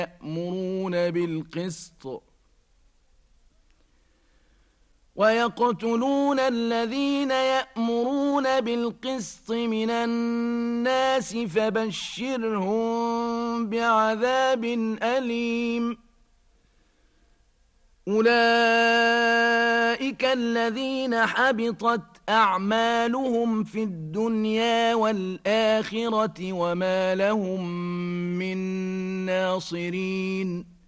يأمرون بالقسط ويقتلون الذين يأمرون بالقسط من الناس فبشرهم بعذاب أليم أولئك الذين حبطت أعمالهم في الدنيا والآخرة وما لهم من ناصرين